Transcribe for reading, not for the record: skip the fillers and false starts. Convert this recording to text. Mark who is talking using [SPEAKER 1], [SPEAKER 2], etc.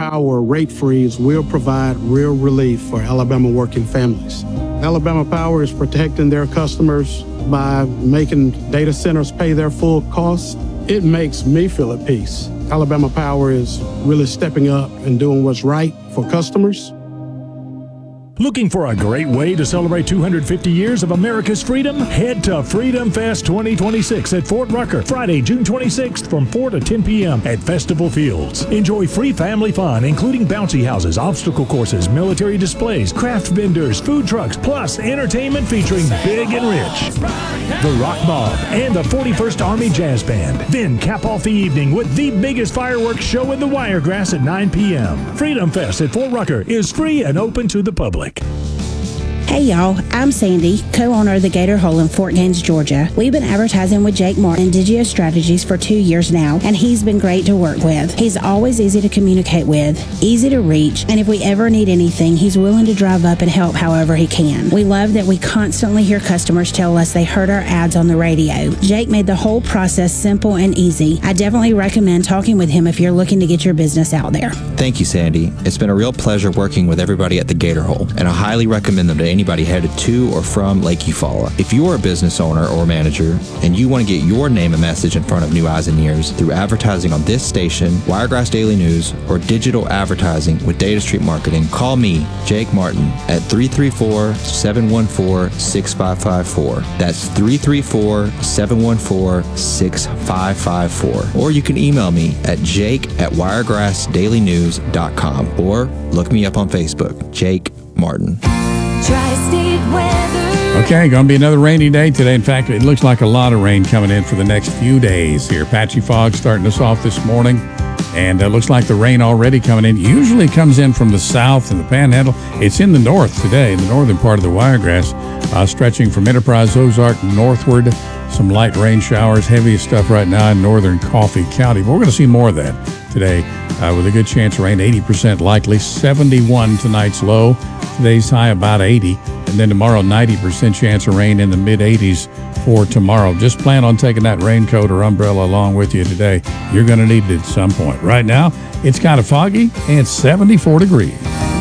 [SPEAKER 1] Power rate freeze will provide real relief for Alabama working families. Alabama Power is protecting their customers by making data centers pay their full costs. It makes me feel at peace. Alabama Power is really stepping up and doing what's right for customers.
[SPEAKER 2] Looking for a great way to celebrate 250 years of America's freedom? Head to Freedom Fest 2026 at Fort Rucker, Friday, June 26th from 4 to 10 p.m. at Festival Fields. Enjoy free family fun, including bouncy houses, obstacle courses, military displays, craft vendors, food trucks, plus entertainment featuring Big and Rich, the Rock Mob, and the 41st Army Jazz Band. Then cap off the evening with the biggest fireworks show in the Wiregrass at 9 p.m. Freedom Fest at Fort Rucker is free and open to the public.
[SPEAKER 3] Hey y'all, I'm Sandy, co-owner of the Gator Hole in Fort Gaines, Georgia. We've been advertising with Jake Martin, Digio Strategies, for 2 years now, and he's been great to work with. He's always easy to communicate with, easy to reach, and if we ever need anything, he's willing to drive up and help however he can. We love that we constantly hear customers tell us they heard our ads on the radio. Jake made the whole process simple and easy. I definitely recommend talking with him if you're looking to get your business out there.
[SPEAKER 4] Thank you, Sandy. It's been a real pleasure working with everybody at the Gator Hole, and I highly recommend them to anybody headed to or from Lake Eufaula. If you are a business owner or manager and you want to get your name and message in front of new eyes and ears through advertising on this station, Wiregrass Daily News, or digital advertising with Data Street Marketing, call me, Jake Martin, at 334-714-6554. That's 334-714-6554. Or you can email me at jake@wiregrassdailynews.com or look me up on Facebook, Jake Martin.
[SPEAKER 5] Tri-State weather.
[SPEAKER 6] Okay, going to be another rainy day today. In fact, it looks like a lot of rain coming in for the next few days here. Patchy fog starting us off this morning, and it looks like the rain already coming in. Usually comes in from the south and the Panhandle. It's in the north today, in the northern part of the Wiregrass, stretching from Enterprise, Ozark northward. Some light rain showers, heaviest stuff right now in northern Coffee County. But we're going to see more of that today with a good chance of rain, 80% likely, 71 tonight's low. Today's high about 80, and then tomorrow 90% chance of rain in the mid-80s for tomorrow. Just plan on taking that raincoat or umbrella along with you today. You're going to need it at some point. Right now, it's kind of foggy and 74 degrees.